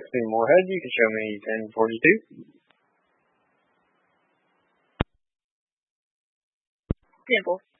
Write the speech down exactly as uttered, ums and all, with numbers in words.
texting Moorhead, you can show me ten forty-two. ten four.